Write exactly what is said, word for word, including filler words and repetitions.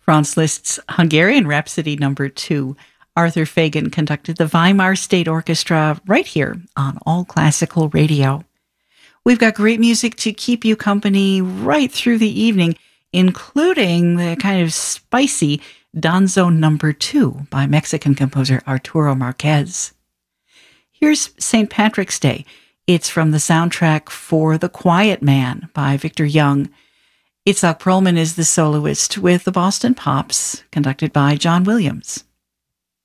Franz Liszt's Hungarian Rhapsody number two. Arthur Fagan conducted the Weimar State Orchestra right here on All Classical Radio. We've got great music to keep you company right through the evening, including the kind of spicy Danzo number two by Mexican composer Arturo Marquez. Here's Saint Patrick's Day. It's from the soundtrack for The Quiet Man by Victor Young. Itzhak Perlman is the soloist with the Boston Pops, conducted by John Williams.